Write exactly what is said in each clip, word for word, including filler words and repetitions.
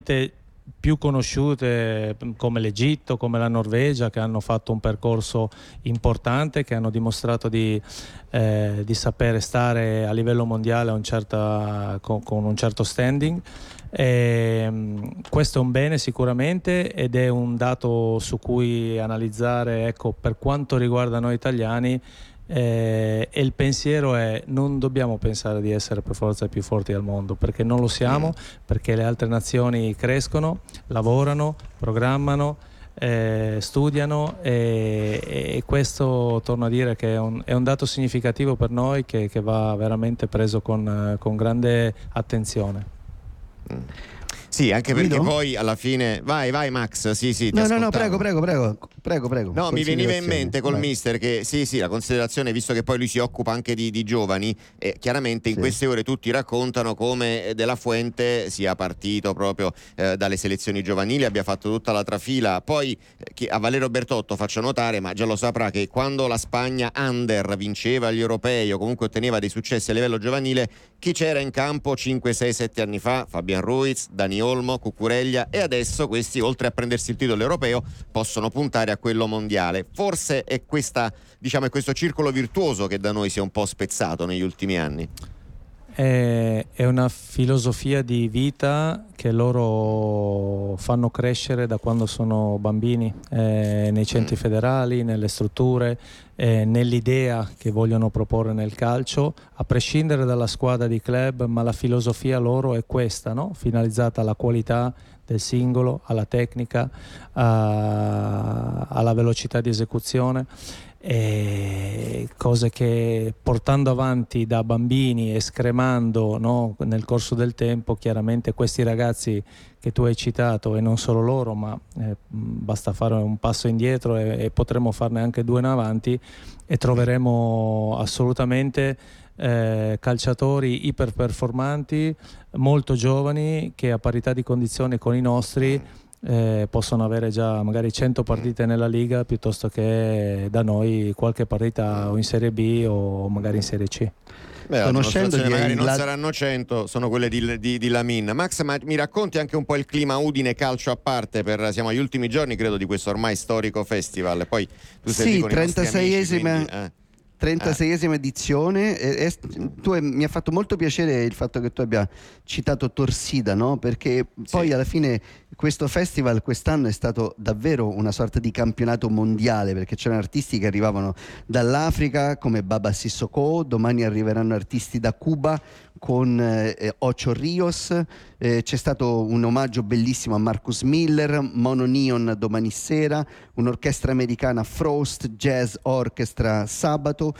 più conosciute come l'Egitto, come la Norvegia, che hanno fatto un percorso importante, che hanno dimostrato di, eh, di sapere stare a livello mondiale a un certa, con, con un certo standing. E, questo è un bene sicuramente, ed è un dato su cui analizzare, ecco, per quanto riguarda noi italiani. Eh, e il pensiero è: non dobbiamo pensare di essere per forza i più forti al mondo, perché non lo siamo, perché le altre nazioni crescono, lavorano, programmano, eh, studiano, e, e questo, torno a dire, che è un, è un dato significativo per noi, che, che va veramente preso con, con grande attenzione. Mm. Sì, anche perché Guido? poi alla fine... Vai, vai Max, sì, sì, ti No, no, ascoltavo. no, prego, prego, prego, prego, prego. No, mi veniva in mente col Vai. mister che, sì, sì, la considerazione, visto che poi lui si occupa anche di, di giovani, eh, chiaramente in Sì. queste ore tutti raccontano come De La Fuente sia partito proprio eh, dalle selezioni giovanili, abbia fatto tutta la trafila. Poi eh, che a Valerio Bertotto faccio notare, ma già lo saprà, che quando la Spagna under vinceva gli europei o comunque otteneva dei successi a livello giovanile, chi c'era in campo cinque, sei, sette anni fa? Fabian Ruiz, Dani Olmo, Cucurella, e adesso questi, oltre a prendersi il titolo europeo, possono puntare a quello mondiale. Forse è questa, diciamo, è questo circolo virtuoso che da noi si è un po' spezzato negli ultimi anni. È, è una filosofia di vita che loro fanno crescere da quando sono bambini, eh, nei centri federali, nelle strutture, eh, nell'idea che vogliono proporre nel calcio, a prescindere dalla squadra di club, ma la filosofia loro è questa, no? Finalizzata alla qualità del singolo, alla tecnica, a, alla velocità di esecuzione. E cose che, portando avanti da bambini e scremando, no, nel corso del tempo, chiaramente questi ragazzi che tu hai citato, e non solo loro, ma eh, basta fare un passo indietro e, e potremo farne anche due in avanti, e troveremo assolutamente eh, calciatori iperperformanti, molto giovani, che a parità di condizioni con i nostri Eh, possono avere già magari cento partite nella Liga, piuttosto che da noi qualche partita o in Serie B o magari in Serie C. Beh, Conoscendoli, magari non la... saranno cento, sono quelle di, di, di Lamin. Max, ma mi racconti anche un po' il clima Udine calcio a parte? Per, siamo agli ultimi giorni, credo, di questo ormai storico festival. Poi tu sei sì, lì con i nostri amici, trentaseiesima quindi, eh. trentaseiesima edizione. E, e, tu, mi ha fatto molto piacere il fatto che tu abbia citato Torsida, no? Perché poi Sì. alla fine questo festival quest'anno è stato davvero una sorta di campionato mondiale, perché c'erano artisti che arrivavano dall'Africa come Baba Sissoko, domani arriveranno artisti da Cuba con eh, Ocho Rios, eh, c'è stato un omaggio bellissimo a Marcus Miller, Mono Neon domani sera, un'orchestra americana, Frost Jazz Orchestra sabato,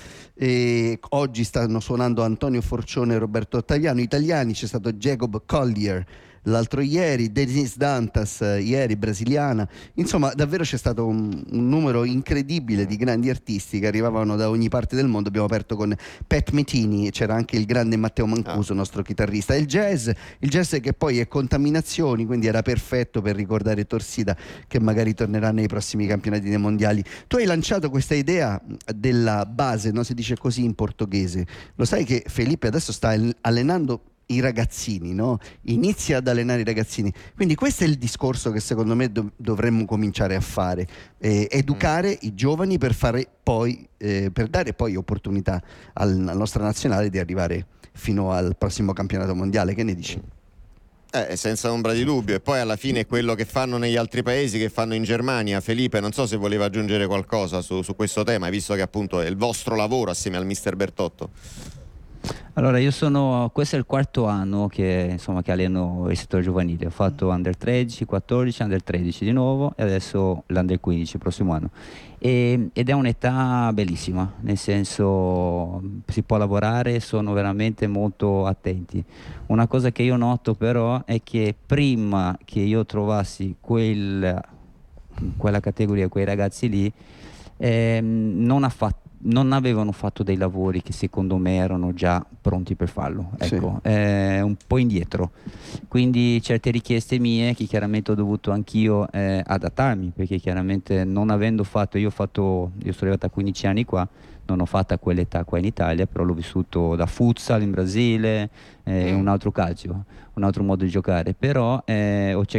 e oggi stanno suonando Antonio Forcione e Roberto Ottaviano. Italiani c'è stato Jacob Collier l'altro ieri, Denise Dantas eh, ieri, brasiliana. Insomma, davvero c'è stato un, un numero incredibile di grandi artisti che arrivavano da ogni parte del mondo. Abbiamo aperto con Pat Metini, c'era anche il grande Matteo Mancuso, Ah. nostro chitarrista. E il jazz, il jazz che poi è Contaminazioni, quindi era perfetto per ricordare Torsida, che magari tornerà nei prossimi campionati dei mondiali. Tu hai lanciato questa idea della base, no? Si dice così in portoghese. Lo sai che Felipe adesso sta allenando i ragazzini, no? Inizia ad allenare i ragazzini. Quindi questo è il discorso che secondo me do- dovremmo cominciare a fare, eh, educare i giovani per fare poi eh, per dare poi opportunità al, alla nostra nazionale di arrivare fino al prossimo campionato mondiale. Che ne dici? Eh, senza ombra di dubbio. E poi alla fine quello che fanno negli altri paesi, che fanno in Germania. Felipe, non so se voleva aggiungere qualcosa su, su questo tema, visto che appunto è il vostro lavoro assieme al mister Bertotto. Allora, io sono, questo è il quarto anno che, insomma, che alleno il settore giovanile. Ho fatto under tredici, quattordici, under tredici di nuovo e adesso l'under quindici il prossimo anno. E, ed è un'età bellissima, nel senso si può lavorare, sono veramente molto attenti. Una cosa che io noto però è che prima che io trovassi quel, quella categoria, quei ragazzi lì, ehm, non ha fatto non avevano fatto dei lavori che secondo me erano già pronti per farlo, ecco, Sì. eh, un po' indietro, quindi certe richieste mie che chiaramente ho dovuto anch'io eh, adattarmi, perché chiaramente non avendo fatto, io ho fatto, io sono arrivato a quindici anni qua, non ho fatto a quell'età qua in Italia, però l'ho vissuto da futsal in Brasile, eh, Mm. un altro calcio, un altro modo di giocare, però eh, ho cercato